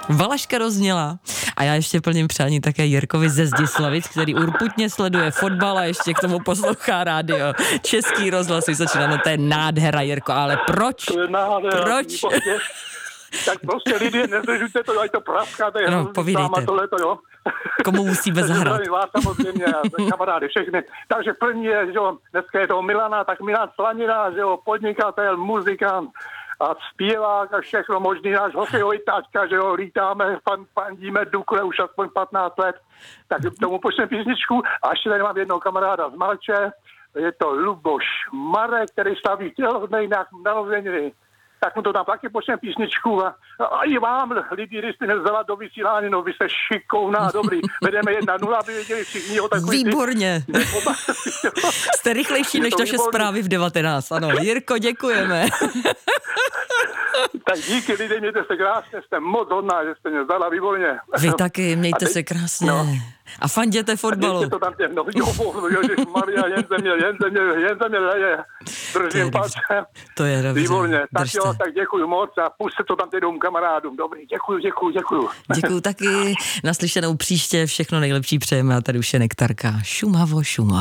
Valaška rozněla a já ještě plním přání také Jirkovi ze Zdislavic, který urputně sleduje fotbal a ještě k tomu poslouchá rádio Český rozhlas Vysočina. No to je nádhera, Jirko, ale proč? To je nádhera. Proč? Tak prostě lidi, nezdržujte to, ať to praskáte. No, povídejte. Tohleto, jo. Komu musíme zahrát? Vás samozřejmě, kamarády, všechny. Takže první je, že jo, dneska je toho Milana, tak Milan Slanina, že jo, podnikatel, muzikant a zpěvák a všechno možný, náš hokejovitačka, že jo, lítáme, fandíme Dukle už aspoň 15 let, tak tomu počneme písničku a ještě tady mám jednoho kamaráda z Malče, je to Luboš Marek, který slaví tělodnej narozeniny. Tak mu to tam taky počneme písničku a i vám, lidi, když jste nevzala do vysílání, no vy jste šikovná, dobrý, vedeme 1-0, aby věděli všichni o takový... Výborně. Jste rychlejší než naše zprávy v 19, ano. Jirko, děkujeme. Tak díky lidi, mějte se krásně, jste moc hodná, že jste mě vzala, výborně. Vy taky, mějte se krásně. No. A fanděte fotbalu. A to tam těm, Maria, jen se mě leje. Držím palce. To je dobře. Výborně. Tak jo, tak děkuju moc a pusťte to tam těm kamarádům. Dobrý, děkuju. Děkuju taky. Naslyšenou příště, všechno nejlepší přejeme a tady už je Nektarka. Šumavo.